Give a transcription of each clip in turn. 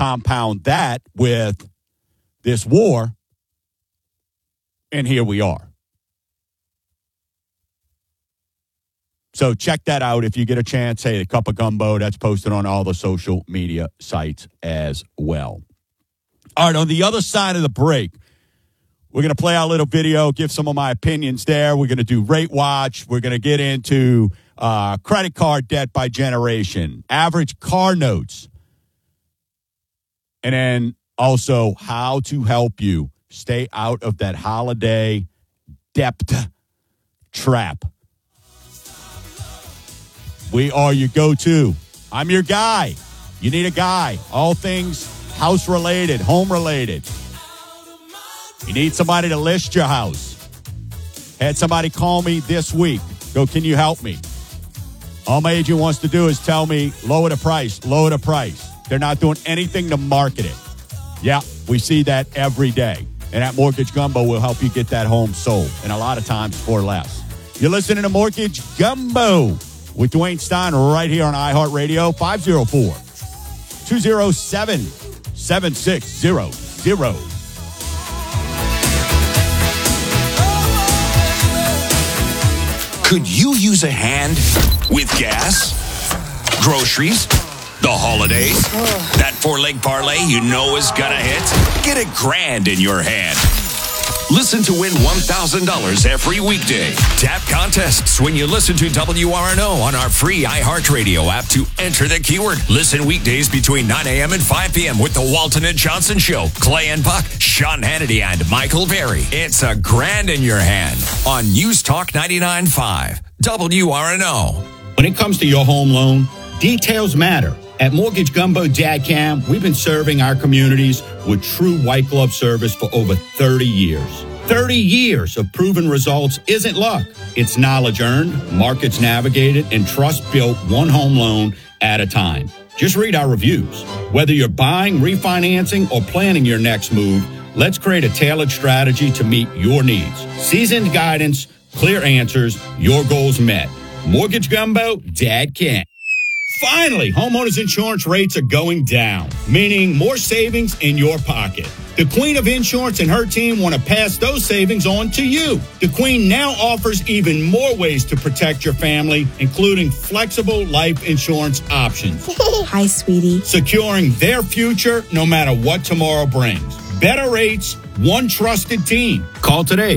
compound that with this war, and here we are. So check that out if you get a chance. Hey, the Cup of Gumbo, that's posted on all the social media sites as well. All right, on the other side of the break, we're going to play our little video, give some of my opinions there. We're going to do Rate Watch. We're going to get into credit card debt by generation, average car notes, and then also how to help you stay out of that holiday debt trap. We are your go-to. I'm your guy. You need a guy. All things house-related, home-related. You need somebody to list your house. Had somebody call me this week. Go, can you help me? All my agent wants to do is tell me, lower the price, lower the price. They're not doing anything to market it. Yeah, we see that every day. And at Mortgage Gumbo, we'll help you get that home sold. And a lot of times for less. You're listening to Mortgage Gumbo with Dwayne Stein right here on iHeartRadio, 504-207-7600. Could you use a hand with gas, groceries, the holidays? That four-leg parlay you know is gonna hit? Get $1,000 in your hand. Listen to win $1,000 every weekday. Tap contests when you listen to WRNO on our free iHeartRadio app to enter the keyword. Listen weekdays between 9 a.m. and 5 p.m. with the Walton and Johnson Show. Clay and Buck, Sean Hannity, and Michael Berry. It's $1,000 in your hand on News Talk 99.5 WRNO. When it comes to your home loan, details matter. At Mortgage Gumbo Dadcam, we've been serving our communities with true white glove service for over 30 years. 30 years of proven results isn't luck. It's knowledge earned, markets navigated, and trust built one home loan at a time. Just read our reviews. Whether you're buying, refinancing, or planning your next move, let's create a tailored strategy to meet your needs. Seasoned guidance, clear answers, your goals met. Mortgage Gumbo Dadcam. Finally, homeowners insurance rates are going down, meaning more savings in your pocket. The Queen of Insurance and her team want to pass those savings on to you. The Queen now offers even more ways to protect your family, including flexible life insurance options. Hi, sweetie. Securing their future no matter what tomorrow brings. Better rates, one trusted team. Call today,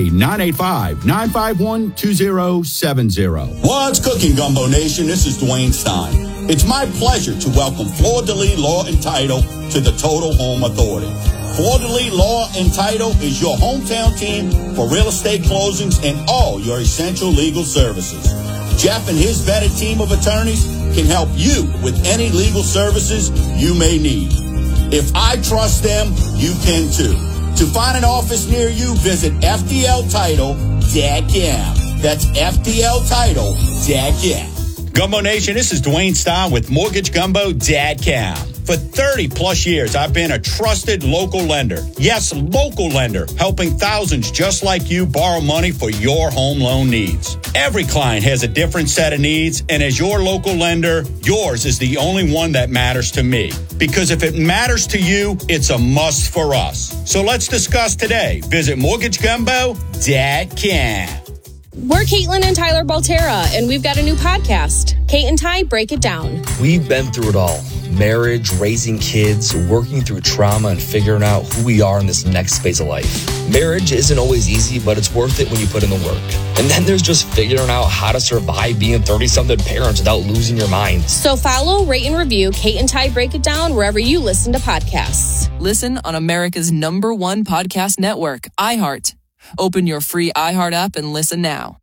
985-951-2070. What's cooking, Gumbo Nation? This is Dwayne Stein. It's my pleasure to welcome Fleur-de-Lis Law and Title to the Total Home Authority. Fleur-de-Lis Law and Title is your hometown team for real estate closings and all your essential legal services. Jeff and his vetted team of attorneys can help you with any legal services you may need. If I trust them, you can too. To find an office near you, visit FDL Title Dadcam. That's FDL Title Dadcam. Gumbo Nation, this is Dwayne Stein with Mortgage Gumbo Dadcam. For 30 plus years, I've been a trusted local lender. Yes, local lender, helping thousands just like you borrow money for your home loan needs. Every client has a different set of needs, and as your local lender, yours is the only one that matters to me. Because if it matters to you, it's a must for us. So let's discuss today. Visit Mortgage Gumbo Dadcam. We're Caitlin and Tyler Baltera, and we've got a new podcast, Kate and Ty Break It Down. We've been through it all. Marriage, raising kids, working through trauma, and figuring out who we are in this next phase of life. Marriage isn't always easy, but it's worth it when you put in the work. And then there's just figuring out how to survive being 30-something parents without losing your mind. So follow, rate, and review Kate and Ty Break It Down wherever you listen to podcasts. Listen on America's #1 podcast network, iHeart. Open your free iHeart app and listen now.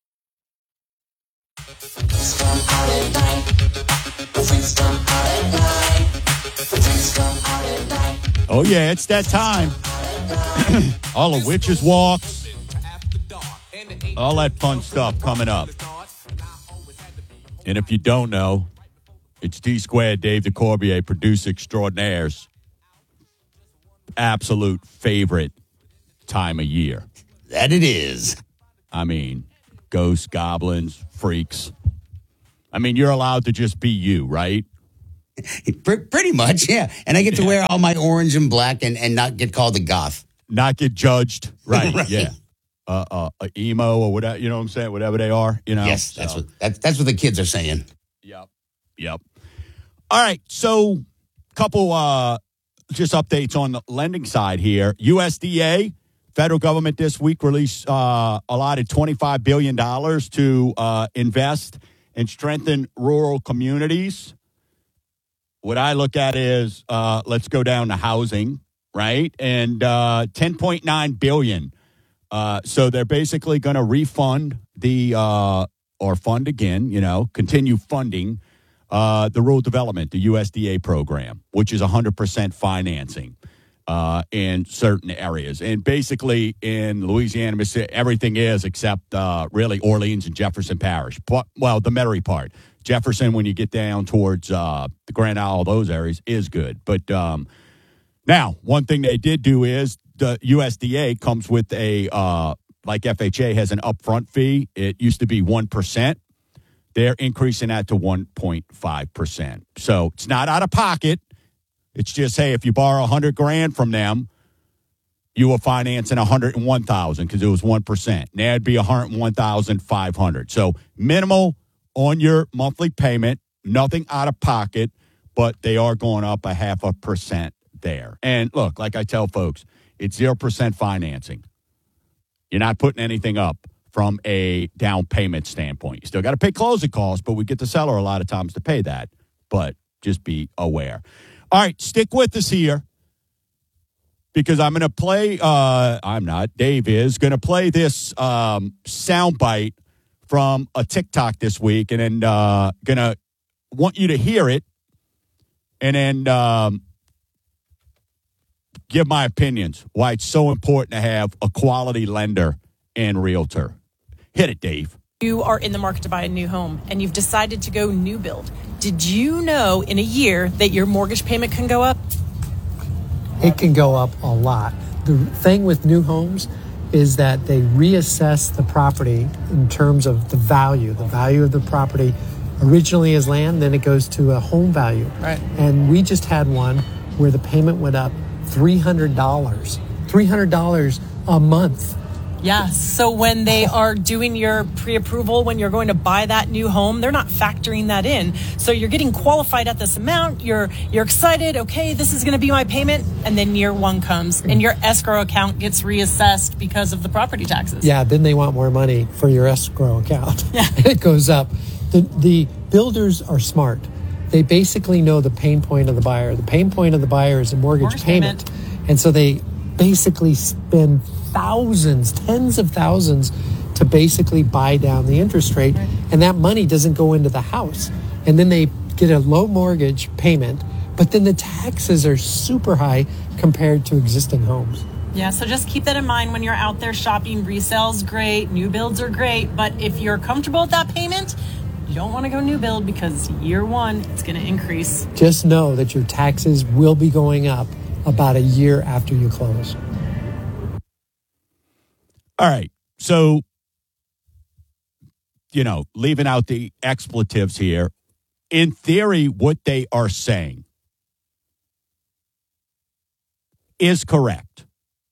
Oh, yeah, it's that time. All the witches' walks. All that fun stuff coming up. And if you don't know, it's D-Squared, Dave DeCorbier, producer extraordinaire's absolute favorite time of year. That it is. I mean, ghosts, goblins, freaks. I mean, you're allowed to just be you, right? Pretty much, yeah. And I get to wear all my orange and black and not get called a goth. Not get judged. Right. Right. Yeah. Emo or whatever, you know what I'm saying? Whatever they are, you know. Yes, that's what the kids are saying. Yep. All right. So, couple just updates on the lending side here. USDA, federal government this week released allotted $25 billion to invest and strengthen rural communities. What I look at is let's go down to housing, right? And $10.9 billion. So they're basically going to refund or fund again, continue funding the rural development, the USDA program, which is 100% financing in certain areas. And basically in Louisiana, Mississippi, everything is except really Orleans and Jefferson Parish. Well, the Metairie part. Jefferson, when you get down towards the Grand Isle, those areas, is good. But now, one thing they did do is the USDA comes with a, like FHA has an upfront fee. It used to be 1%. They're increasing that to 1.5%. So it's not out of pocket. It's just, hey, if you borrow $100,000 from them, you were financing $101,000 because it was 1%. Now it'd be $101,500. So minimal on your monthly payment, nothing out of pocket, but they are going up 0.5% there. And look, like I tell folks, it's 0% financing. You're not putting anything up from a down payment standpoint. You still got to pay closing costs, but we get the seller a lot of times to pay that. But just be aware. All right, stick with us here because I'm going to play, Dave is going to play this soundbite from a TikTok this week and then going to want you to hear it and then give my opinions, why it's so important to have a quality lender and realtor. Hit it, Dave. You are in the market to buy a new home and you've decided to go new build. Did you know in a year that your mortgage payment can go up? It can go up a lot. The thing with new homes is that they reassess the property in terms of the value. The value of the property originally is land, then it goes to a home value. Right. And we just had one where the payment went up $300 a month. Yes. So when they are doing your pre-approval, when you're going to buy that new home, they're not factoring that in. So you're getting qualified at this amount. You're excited. Okay, this is going to be my payment. And then year one comes and your escrow account gets reassessed because of the property taxes. Yeah. Then they want more money for your escrow account. Yeah. It goes up. The builders are smart. They basically know the pain point of the buyer. The pain point of the buyer is a mortgage payment. And so they basically spend thousands, tens of thousands to basically buy down the interest rate. Right. And that money doesn't go into the house. And then they get a low mortgage payment, but then the taxes are super high compared to existing homes. Yeah, so just keep that in mind when you're out there shopping. Resale's great, new builds are great, but if you're comfortable with that payment, you don't want to go new build because year one, it's going to increase. Just know that your taxes will be going up about a year after you close. All right. So, leaving out the expletives here, in theory, what they are saying is correct.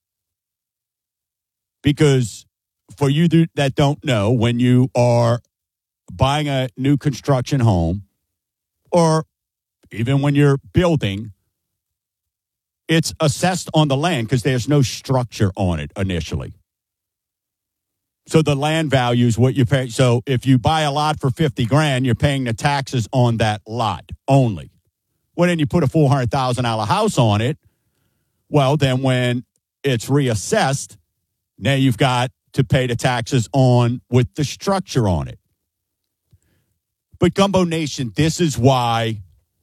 Because for you that don't know, when you are buying a new construction home, or even when you're building, it's assessed on the land because there's no structure on it initially. So the land value is what you pay. So if you buy a lot for $50,000, you're paying the taxes on that lot only. Well, then you put a $400,000 house on it. Well, then when it's reassessed, now you've got to pay the taxes on with the structure on it. But Gumbo Nation, this is why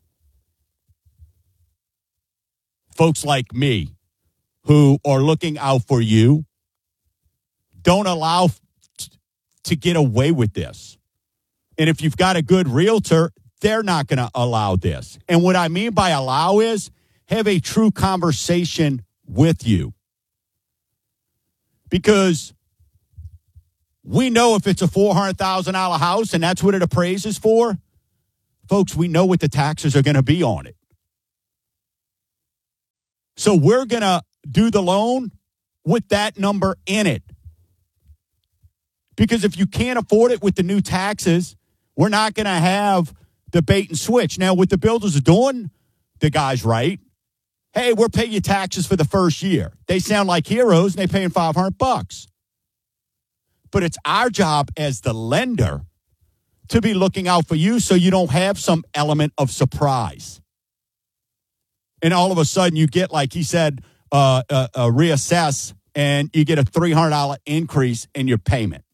folks like me who are looking out for you don't allow to get away with this. And if you've got a good realtor, they're not going to allow this. And what I mean by allow is have a true conversation with you. Because we know if it's a $400,000 house and that's what it appraises for, folks, we know what the taxes are going to be on it. So we're going to do the loan with that number in it. Because if you can't afford it with the new taxes, we're not going to have the bait and switch. Now, what the builders are doing, the guy's right. Hey, we'll pay you taxes for the first year. They sound like heroes, and they're paying $500. But it's our job as the lender to be looking out for you so you don't have some element of surprise. And all of a sudden you get, like he said, reassess, and you get a $300 increase in your payment.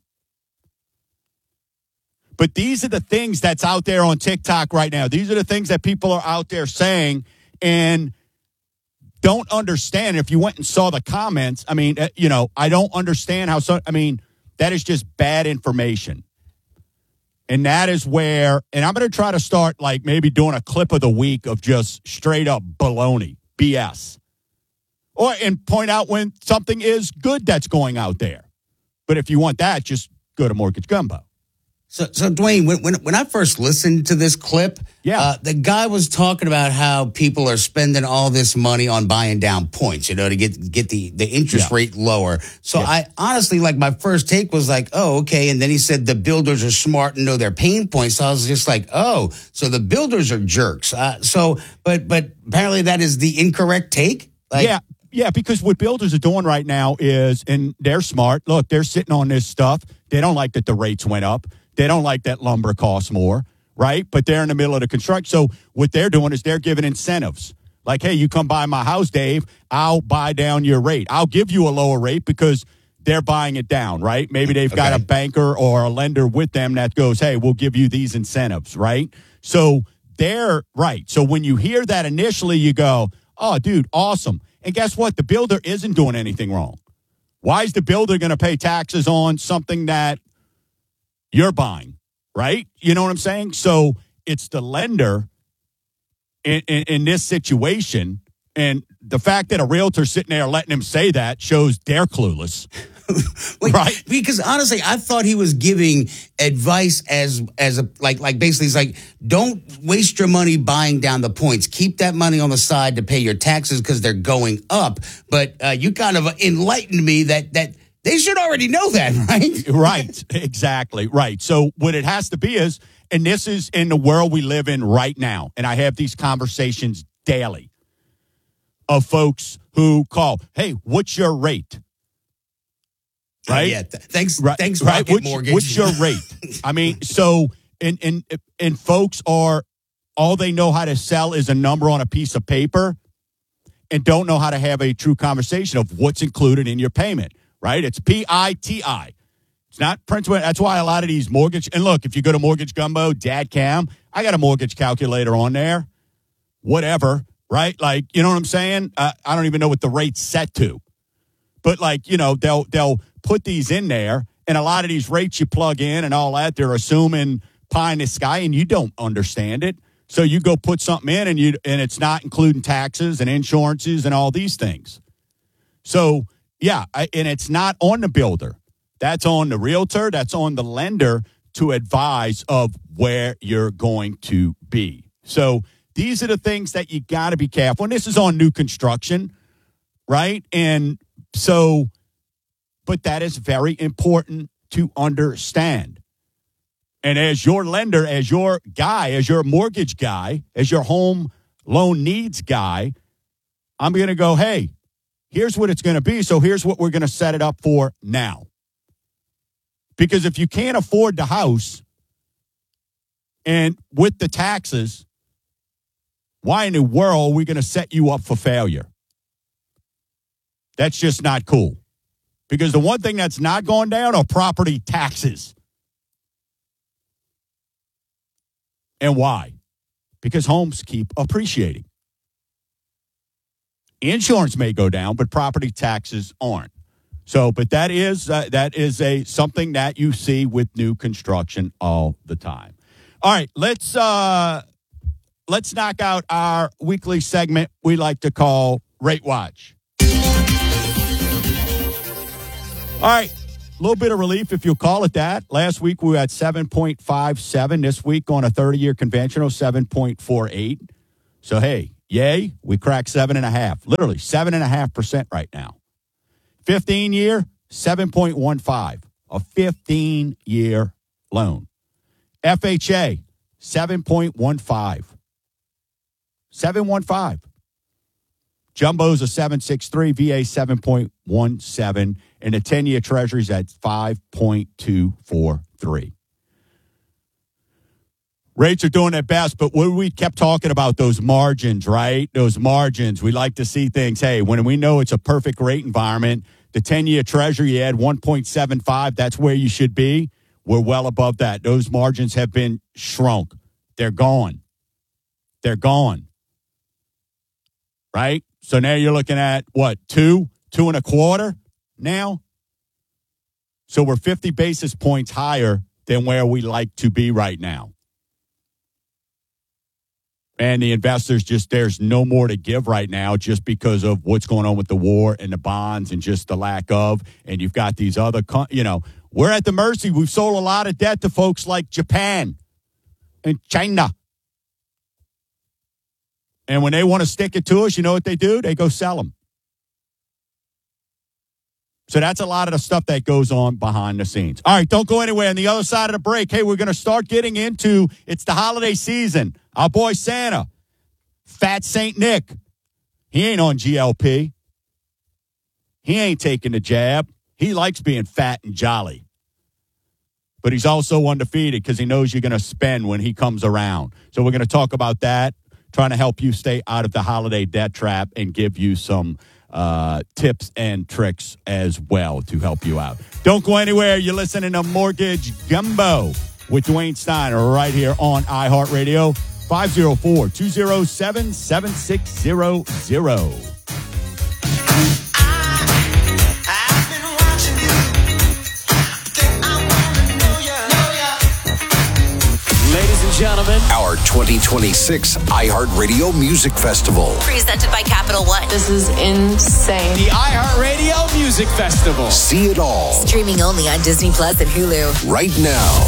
But these are the things that's out there on TikTok right now. These are the things that people are out there saying and don't understand. If you went and saw the comments, I mean, I don't understand how that is just bad information. And that is where, and I'm going to try to start like maybe doing a clip of the week of just straight up baloney, BS. And point out when something is good that's going out there. But if you want that, just go to Mortgage Gumbo. So Dwayne, when I first listened to this clip, the guy was talking about how people are spending all this money on buying down points, to get the interest rate lower. So I honestly, like, my first take was like, oh, okay. And then he said the builders are smart and know their pain points. So I was just like, oh, so the builders are jerks. But apparently that is the incorrect take. Yeah, because what builders are doing right now is, and they're smart. Look, they're sitting on this stuff. They don't like that the rates went up. They don't like that lumber costs more, right? But they're in the middle of the construction. So what they're doing is they're giving incentives. Like, hey, you come buy my house, Dave, I'll buy down your rate. I'll give you a lower rate because they're buying it down, right? Maybe they've got a banker or a lender with them that goes, hey, we'll give you these incentives, right? So they're right. So when you hear that initially, you go, oh, dude, awesome. And guess what? The builder isn't doing anything wrong. Why is the builder going to pay taxes on something that you're buying, right? You know what I'm saying? So it's the lender in this situation. And the fact that a realtor's sitting there letting him say that shows they're clueless. Right? Because honestly, I thought he was giving advice as a basically it's like, don't waste your money buying down the points. Keep that money on the side to pay your taxes because they're going up. But you kind of enlightened me that they should already know that, right? Right. Exactly. Right. So what it has to be is, and this is in the world we live in right now, and I have these conversations daily of folks who call, hey, what's your rate? Right? Thanks, right. Rocket Mortgage. What's your rate? I mean, so, and folks are, all they know how to sell is a number on a piece of paper and don't know how to have a true conversation of what's included in your payment. Right? It's PITI. It's not principal. That's why a lot of these mortgage, and look, if you go to Mortgage Gumbo, Dad Cam, I got a mortgage calculator on there. Whatever, right? Like, you know what I'm saying? I don't even know what the rate's set to. But like, they'll put these in there, and a lot of these rates you plug in and all that, they're assuming pie in the sky, and you don't understand it. So you go put something in, and it's not including taxes and insurances and all these things. So yeah, and it's not on the builder. That's on the realtor. That's on the lender to advise of where you're going to be. So these are the things that you got to be careful. And this is on new construction, right? And so, but that is very important to understand. And as your lender, as your guy, as your mortgage guy, as your home loan needs guy, I'm going to go, hey, here's what it's going to be. So here's what we're going to set it up for now. Because if you can't afford the house and with the taxes, why in the world are we going to set you up for failure? That's just not cool. Because the one thing that's not going down are property taxes. And why? Because homes keep appreciating. Insurance may go down, but property taxes aren't. So, but that is something that you see with new construction all the time. All right, let's knock out our weekly segment we like to call Rate Watch. All right, little bit of relief, if you'll call it that. Last week, we were at 7.57. This week, on a 30-year conventional, 7.48. So, hey, yay, we cracked 7.5. Literally 7.5% right now. 15-year, 7.15. A 15-year loan. FHA, 7.15. 7.15. Jumbo's a 7.63, VA 7.17, and the 10-year Treasury's at 5.243. Rates are doing their best, but we kept talking about those margins, right? Those margins. We like to see things. Hey, when we know it's a perfect rate environment, the 10-year Treasury, you add 1.75. That's where you should be. We're well above that. Those margins have been shrunk. They're gone. They're gone. Right? So now you're looking at, what, 2.25 now? So we're 50 basis points higher than where we like to be right now. And the investors there's no more to give right now just because of what's going on with the war and the bonds and just the lack of. And you've got these other, we're at the mercy. We've sold a lot of debt to folks like Japan and China. And when they want to stick it to us, you know what they do? They go sell them. So that's a lot of the stuff that goes on behind the scenes. All right, don't go anywhere. On the other side of the break, hey, we're going to start getting into, it's the holiday season. Our boy Santa, Fat St. Nick, he ain't on GLP. He ain't taking the jab. He likes being fat and jolly. But he's also undefeated because he knows you're going to spend when he comes around. So we're going to talk about that. Trying to help you stay out of the holiday debt trap and give you some tips and tricks as well to help you out. Don't go anywhere. You're listening to Mortgage Gumbo with Dwayne Stein right here on iHeartRadio, 504-207-7600. Gentlemen, our 2026 iHeartRadio Music Festival. Presented by Capital One. This is insane. The iHeartRadio Music Festival. See it all. Streaming only on Disney Plus and Hulu. Right now.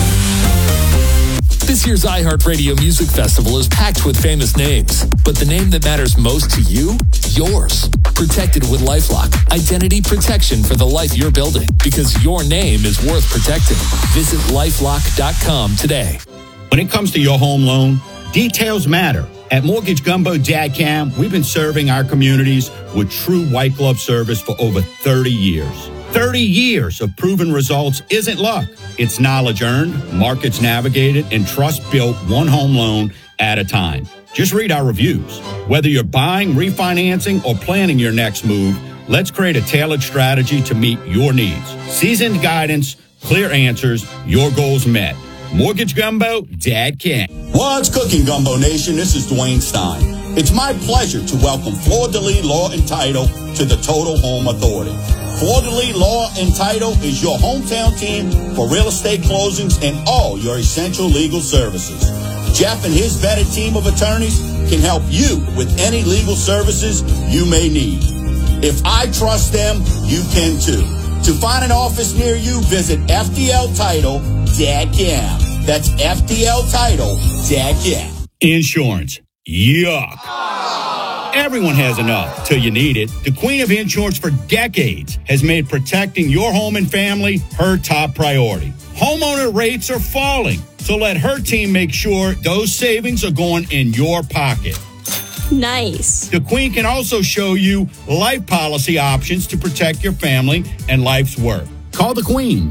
This year's iHeartRadio Music Festival is packed with famous names, but the name that matters most to you, yours. Protected with LifeLock. Identity protection for the life you're building, because your name is worth protecting. Visit LifeLock.com today. When it comes to your home loan, details matter. At Mortgage Gumbo Dadcam, we've been serving our communities with true white glove service for over 30 years. 30 years of proven results isn't luck. It's knowledge earned, markets navigated, and trust built one home loan at a time. Just read our reviews. Whether you're buying, refinancing, or planning your next move, let's create a tailored strategy to meet your needs. Seasoned guidance, clear answers, your goals met. Mortgage Gumbo, Dad can. What's cooking, Gumbo Nation? This is Dwayne Stein. It's my pleasure to welcome Fleur-de-Lis Law and Title to the Total Home Authority. Fleur-de-Lis Law and Title is your hometown team for real estate closings and all your essential legal services. Jeff and his vetted team of attorneys can help you with any legal services you may need. If I trust them, you can too. To find an office near you, visit FDL Title, Dadcam. That's FDL Title, Dadcam. Insurance. Yuck. Everyone has enough till you need it. The Queen of Insurance for decades has made protecting your home and family her top priority. Homeowner rates are falling, so let her team make sure those savings are going in your pocket. Nice. The Queen can also show you life policy options to protect your family and life's work. Call the Queen,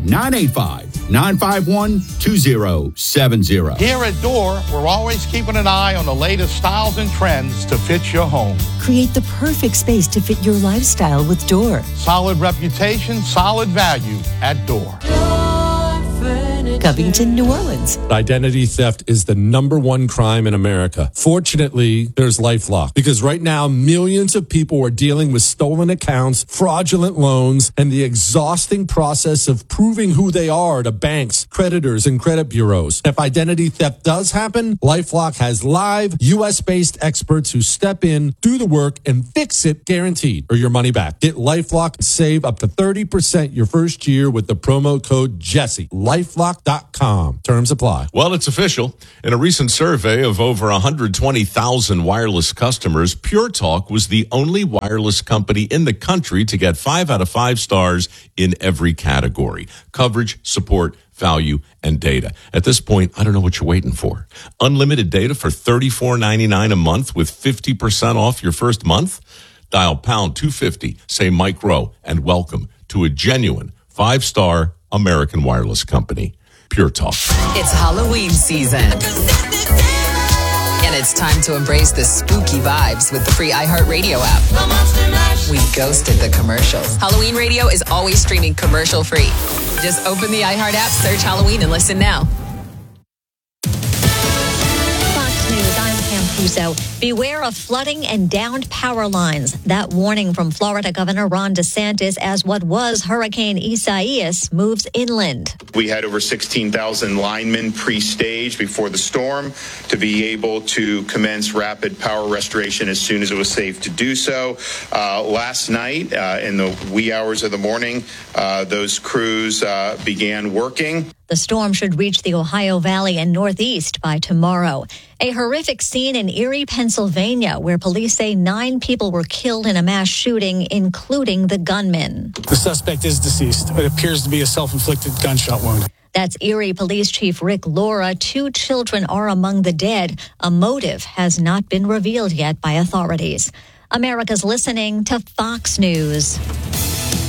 985-951-2070. Here at Door, we're always keeping an eye on the latest styles and trends to fit your home. Create the perfect space to fit your lifestyle with Door. Solid reputation, solid value at Door. Your friend. Covington, New Orleans. Identity theft is the #1 crime in America. Fortunately, there's LifeLock, because right now millions of people are dealing with stolen accounts, fraudulent loans, and the exhausting process of proving who they are to banks, creditors, and credit bureaus. If identity theft does happen, LifeLock has live U.S.-based experts who step in, do the work, and fix it, guaranteed, or your money back. Get LifeLock and save up to 30% your first year with the promo code Jesse. LifeLock.com. Terms apply. Well, it's official. In a recent survey of over 120,000 wireless customers, Pure Talk was the only wireless company in the country to get 5 out of 5 stars in every category: coverage, support, value, and data. At this point, I don't know what you're waiting for. Unlimited data for $34.99 a month with 50% off your first month? Dial pound 250, say Mike Rowe, and welcome to a genuine 5-star American wireless company, Pure Talk. It's Halloween season. And it's time to embrace the spooky vibes with the free iHeartRadio app. We ghosted the commercials. Halloween radio is always streaming commercial free. Just open the iHeart app, search Halloween, and listen now. Fox News, I'm Pam Puso. Beware of flooding and downed power lines. That warning from Florida Governor Ron DeSantis as what was Hurricane Isaias moves inland. We had over 16,000 linemen pre-staged before the storm to be able to commence rapid power restoration as soon as it was safe to do so. Last night, in the wee hours of the morning, those crews began working. The storm should reach the Ohio Valley and Northeast by tomorrow. A horrific scene in Erie, Pennsylvania, where police say 9 people were killed in a mass shooting, including the gunman. The suspect is deceased. It appears to be a self-inflicted gunshot wound. That's Erie Police Chief Rick Laura. 2 children are among the dead. A motive has not been revealed yet by authorities. America's listening to Fox News.